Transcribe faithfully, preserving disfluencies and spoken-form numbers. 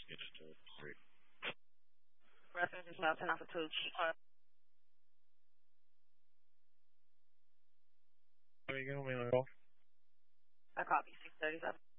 Reference is now ten off of two. There you go, man. I copy six thirty-seven.